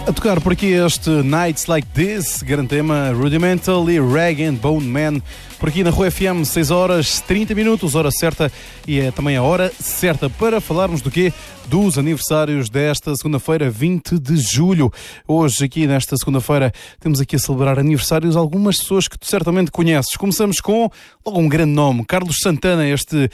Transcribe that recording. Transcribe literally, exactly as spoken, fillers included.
A tocar por aqui este Nights Like This, grande tema, Rudimental e Rag and Bone Man, por aqui na Rua F M, seis horas trinta minutos, hora certa, e é também a hora certa para falarmos do quê? Dos aniversários desta segunda-feira, vinte de julho. Hoje, aqui nesta segunda-feira, temos aqui a celebrar aniversários algumas pessoas que tu certamente conheces. Começamos com logo um grande nome, Carlos Santana, este